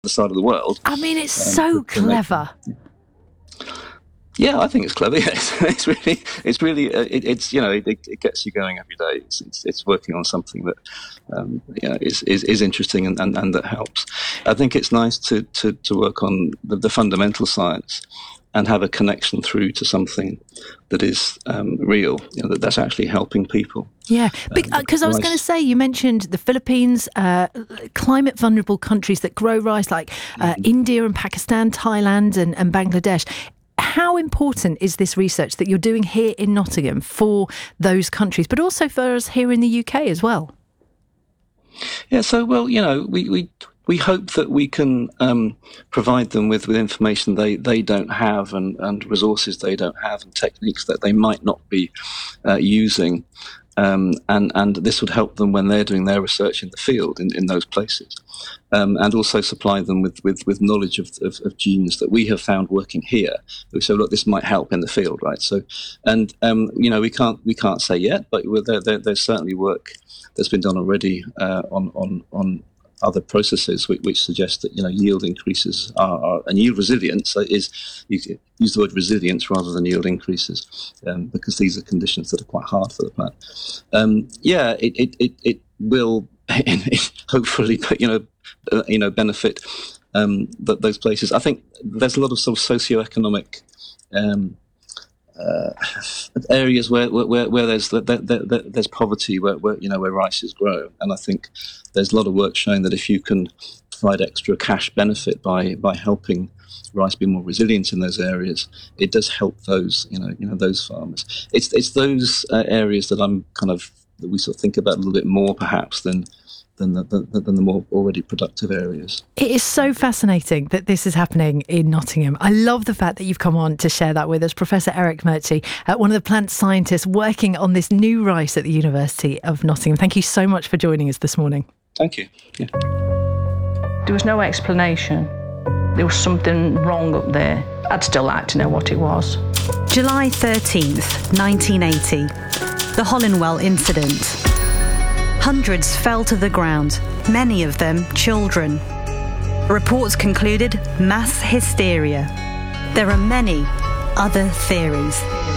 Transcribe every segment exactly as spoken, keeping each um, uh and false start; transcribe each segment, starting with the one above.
the side of the world. I mean, it's um, so clever. Make, yeah, I think it's clever. Yeah, it's, it's really, it's really, uh, it, it's you know, it, it gets you going every day. It's it's, it's working on something that, um, you know, is is, is interesting and, and, and that helps. I think it's nice to to, to work on the, the fundamental science and have a connection through to something that is um, real, you know, that that's actually helping people. Yeah, because um, I was going to say, you mentioned the Philippines, uh, climate vulnerable countries that grow rice, like uh, mm-hmm. India and Pakistan, Thailand and, and Bangladesh. How important is this research that you're doing here in Nottingham for those countries, but also for us here in the U K as well? Yeah, so, well, you know, we... we We hope that we can um, provide them with, with information they, they don't have and, and resources they don't have and techniques that they might not be uh, using. Um, and, and this would help them when they're doing their research in the field in, in those places. Um, and also supply them with, with, with knowledge of, of, of genes that we have found working here. We say, look, this might help in the field, right? So, and, um, you know, we can't we can't say yet, but there, there, there's certainly work that's been done already uh, on, on, on other processes which, which suggest that, you know, yield increases are, are and yield resilience is, you use the word resilience rather than yield increases, um, because these are conditions that are quite hard for the plant. Um, yeah, it, it, it, it will hopefully, you know, uh, you know, benefit um, th- those places. I think there's a lot of sort of socioeconomic um, Uh, areas where, where where there's there, there, there's poverty, where, where you know where rices grow, and I think there's a lot of work showing that if you can provide extra cash benefit by by helping rice be more resilient in those areas, it does help those you know you know those farmers. It's it's those uh, areas that I'm kind of that we sort of think about a little bit more perhaps than. Than the, the, than the more already productive areas. It is so fascinating that this is happening in Nottingham. I love the fact that you've come on to share that with us. Professor Eric Murchie, uh, one of the plant scientists working on this new rice at the University of Nottingham. Thank you so much for joining us this morning. Thank you. Yeah. There was no explanation. There was something wrong up there. I'd still like to know what it was. July thirteenth, nineteen eighty. The Hollinwell incident. Hundreds fell to the ground, many of them children. Reports concluded mass hysteria. There are many other theories.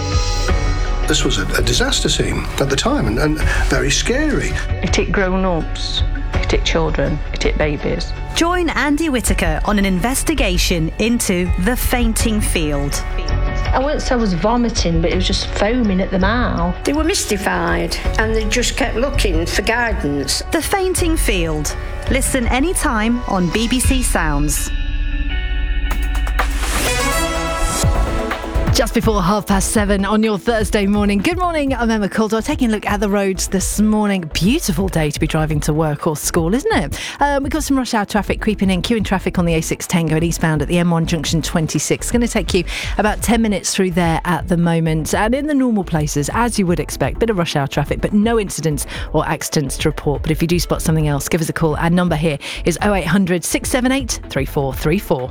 This was a, a disaster scene at the time and, and very scary. It hit grown-ups, it hit children, it hit babies. Join Andy Whitaker on an investigation into the fainting field. I wouldn't say I was vomiting, but it was just foaming at the mouth. They were mystified and they just kept looking for guidance. The Fainting Field. Listen anytime on B B C Sounds. Just before half past seven on your Thursday morning. Good morning, I'm Emma Coulter. Taking a look at the roads this morning. Beautiful day to be driving to work or school, isn't it? Um, we've got some rush hour traffic creeping in, queuing traffic on the A six ten going eastbound at the M one junction twenty-six. It's going to take you about ten minutes through there at the moment. And in the normal places, as you would expect, bit of rush hour traffic, but no incidents or accidents to report. But if you do spot something else, give us a call. Our number here is oh eight hundred, six seven eight, three four three four.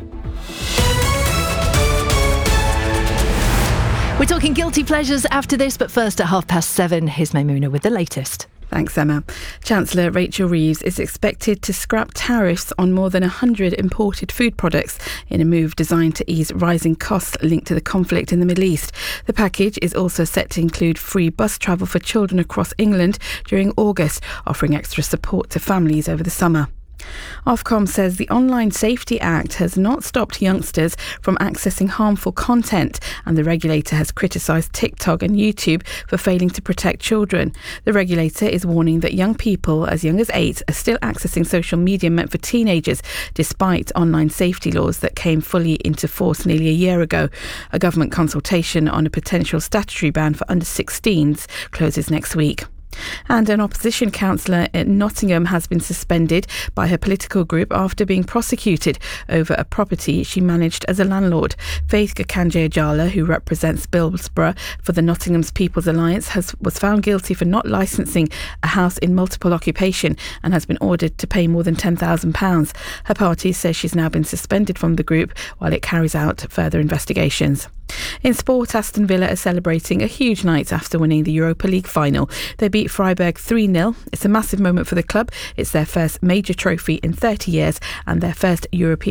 We're talking guilty pleasures after this, but first at half past seven, here's Maimuna with the latest. Thanks, Emma. Chancellor Rachel Reeves is expected to scrap tariffs on more than one hundred imported food products in a move designed to ease rising costs linked to the conflict in the Middle East. The package is also set to include free bus travel for children across England during August, offering extra support to families over the summer. Ofcom says the Online Safety Act has not stopped youngsters from accessing harmful content, and the regulator has criticised TikTok and YouTube for failing to protect children. The regulator is warning that young people as young as eight are still accessing social media meant for teenagers, despite online safety laws that came fully into force nearly a year ago. A government consultation on a potential statutory ban for under sixteens closes next week. And an opposition councillor in Nottingham has been suspended by her political group after being prosecuted over a property she managed as a landlord. Faith Gakanje-Ajala, who represents Billsborough for the Nottingham's People's Alliance, has was found guilty for not licensing a house in multiple occupation and has been ordered to pay more than ten thousand pounds. Her party says she's now been suspended from the group while it carries out further investigations. In sport, Aston Villa are celebrating a huge night after winning the Europa League final. They beat Freiburg three nil. It's a massive moment for the club. It's their first major trophy in thirty years and their first European